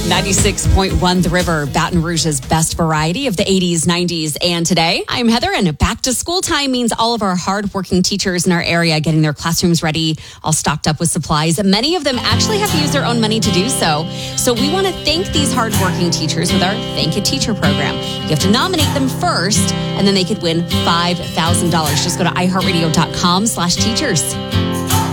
96.1 The River, Baton Rouge's best variety of the 80s, 90s, and today. I'm Heather, and back to school time means all of our hardworking teachers in our area getting their classrooms ready, all stocked up with supplies. Many of them actually have to use their own money to do so. So we want to thank these hardworking teachers with our Thank a Teacher program. You have to nominate them first, and then they could win $5,000. Just go to iHeartRadio.com/teachers.